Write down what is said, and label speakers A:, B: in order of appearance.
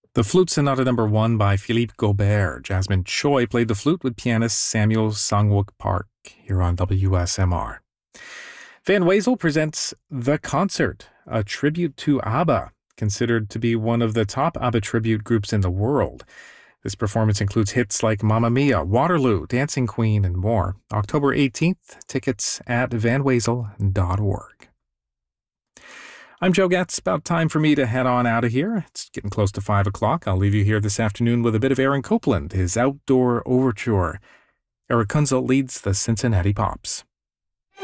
A: The Flute Sonata No. 1 by Philippe Gobert. Jasmine Choi played the flute with pianist Samuel Sungwook Park here on WSMR. Van Wezel presents The Concert, a tribute to ABBA, considered to be one of the top ABBA tribute groups in the world. This performance includes hits like Mamma Mia, Waterloo, Dancing Queen, and more. October 18th, tickets at vanwezel.org. I'm Joe Getz. About time for me to head on out of here. It's getting close to 5 o'clock. I'll leave you here this afternoon with a bit of Aaron Copland, his outdoor overture. Eric Kunzel leads the Cincinnati Pops.